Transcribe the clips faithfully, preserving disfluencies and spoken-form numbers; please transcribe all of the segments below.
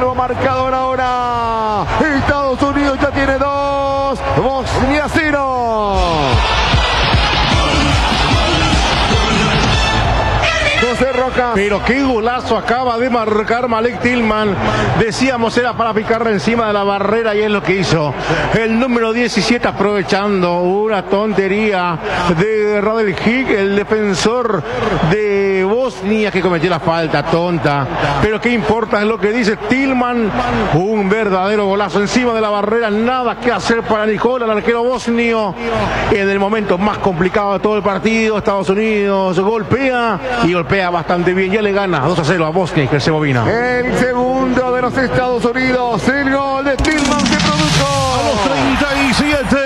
nuevo marcador ahora. Estados Unidos ya tiene dos. Bosnia cero. José Rojas. Pero qué golazo acaba de marcar Malik Tillman. Decíamos era para picarle encima de la barrera y es lo que hizo. El número diecisiete aprovechando una tontería de Radel Hig, el defensor de Bosnia que cometió la falta tonta. Pero qué importa, es lo que dice Tillman. Un verdadero golazo encima de la barrera. Nada que hacer para Nicola, el arquero bosnio. En el momento más complicado de todo el partido, Estados Unidos golpea y golpea bastante bien, ya le gana dos a cero a Bosnia y Herzegovina. El segundo de los Estados Unidos, el gol de Tillman se produjo a los treinta y siete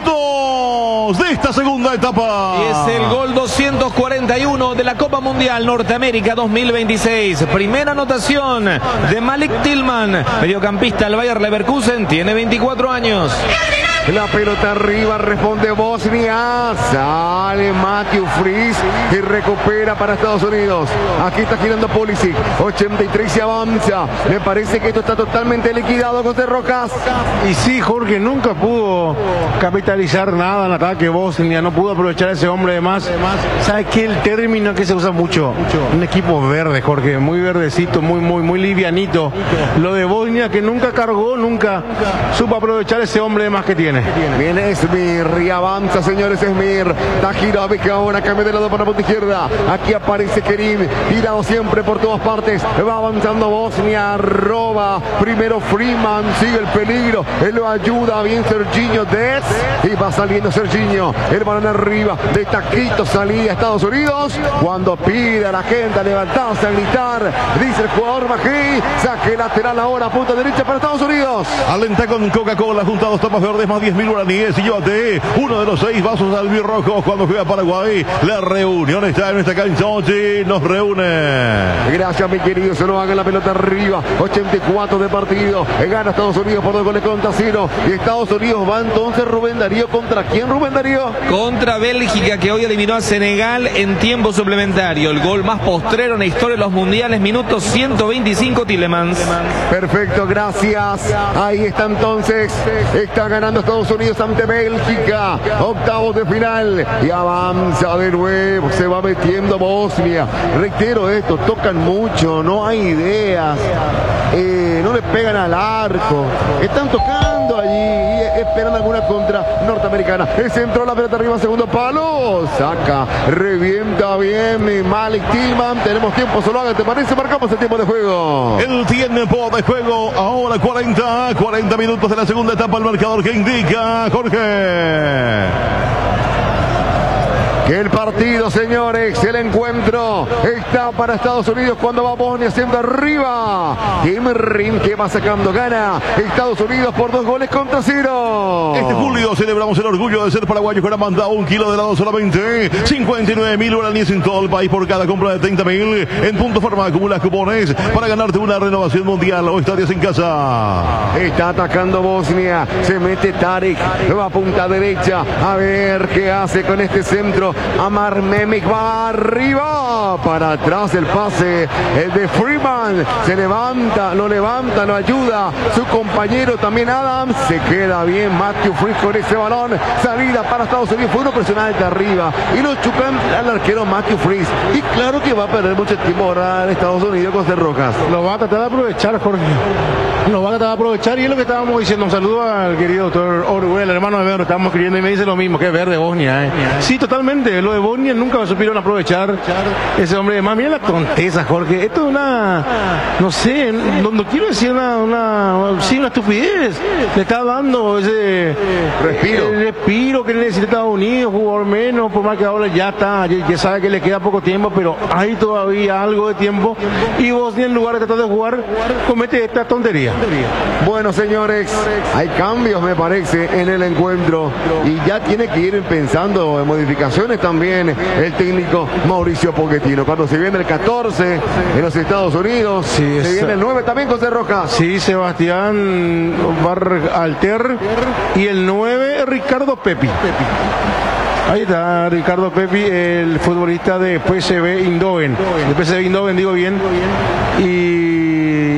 minutos de esta segunda etapa. Y es el gol doscientos cuarenta y uno de la Copa Mundial Norteamérica dos mil veintiséis. Primera anotación de Malik Tillman, mediocampista del Bayer Leverkusen, tiene veinticuatro años. La pelota arriba, responde Bosnia, sale Matthew Fries y recupera para Estados Unidos. Aquí está girando Pulisic, ochenta y tres se avanza. Me parece que esto está totalmente liquidado, José Rojas. Y sí, Jorge, nunca pudo capitalizar nada en ataque Bosnia, no pudo aprovechar a ese hombre de más. ¿Sabes qué? El término que se usa mucho, un equipo verde, Jorge, muy verdecito, muy, muy, muy livianito. Lo de Bosnia que nunca cargó, nunca supo aprovechar ese hombre de más que tiene. Viene Esmir y avanza, señores. Esmir, Tajirovic ahora cambia de lado para la punta izquierda. Aquí aparece Kerim, tirado siempre por todas partes. Va avanzando Bosnia, roba primero Freeman, sigue el peligro, él lo ayuda bien Serginho Dez y va saliendo Serginho, el balón arriba de taquito, salía Estados Unidos cuando pide a la gente a levantarse, a gritar, dice el jugador Magí, saque lateral ahora, punta derecha para Estados Unidos. Alenta con Coca-Cola junto a dos tapas verdes más diez mil guaraníes y llévate uno de los seis vasos albirrojos cuando juega Paraguay. La reunión está en esta cancha, nos reúne. Gracias, mi querido, se lo haga la pelota arriba, ochenta y cuatro de partido, gana Estados Unidos por dos goles contra cero y Estados Unidos va entonces Rubén Darío, ¿contra quién Rubén Darío? Contra Bélgica, que hoy eliminó a Senegal en tiempo suplementario, el gol más postrero en la historia de los mundiales, minuto ciento veinticinco Tielemans. Perfecto, gracias, ahí está entonces, está ganando Estados Unidos ante Bélgica, octavos de final y avanza de nuevo, se va metiendo Bosnia. Reitero esto, tocan mucho, no hay ideas, eh, no le pegan al arco, están tocando allí y esperan alguna contra norteamericana. El centro, la pelota arriba, segundo palo, saca, revienta bien Malik Tillman. Tenemos tiempo, Soloaga, ¿te parece? Marcamos el tiempo de juego. El tiempo de juego ahora cuarenta, cuarenta minutos de la segunda etapa, el marcador que indica Jorge. El partido, señores, el encuentro está para Estados Unidos cuando va Bosnia siempre arriba. Tim Rim que va sacando, gana Estados Unidos por dos goles contra cero. Este julio celebramos el orgullo de ser paraguayos que han mandado un kilo de helado solamente cincuenta y nueve mil guaraníes en todo el país por cada compra de treinta mil. En Punto Farma acumulas cupones para ganarte una renovación mundial o estadios en casa. Está atacando Bosnia, se mete Tarek, va a punta derecha, a ver qué hace con este centro. Amar Memic va arriba, para atrás el pase, el de Freeman, se levanta, lo levanta, lo ayuda, su compañero también Adams, se queda bien Matthew Fries con ese balón, salida para Estados Unidos, fue uno personal de arriba, y lo chupan al arquero Matthew Fries, y claro que va a perder mucho tiempo ahora en Estados Unidos con Rojas. Lo va a tratar de aprovechar, Jorge, lo va a tratar de aprovechar, y es lo que estábamos diciendo. Un saludo al querido doctor Orwell, el hermano de Verde, estábamos escribiendo y me dice lo mismo, que es verde Bosnia, eh. Sí, totalmente. Lo de Bosnia nunca lo supieron aprovechar. Ese hombre de más, mira la tonteza, Jorge. Esto es una, no sé, no, no quiero decir una, una, sí, una estupidez. Le está dando ese respiro, el respiro que necesita Estados Unidos, jugador menos, por más que ahora ya está, ya, ya sabe que le queda poco tiempo, pero hay todavía algo de tiempo. Y Bosnia, en lugar de tratar de jugar, comete esta tontería. Bueno, señores, hay cambios, me parece, en el encuentro. Y ya tiene que ir pensando en modificaciones también el técnico Mauricio Pochettino. Cuando se viene el catorce en los Estados Unidos, sí, se viene el nueve también, José Rojas. Sí, Sebastián Baralter, y el nueve Ricardo Pepi. Ahí está Ricardo Pepi, el futbolista de P S V Eindhoven. De P S V Eindhoven, digo bien. Y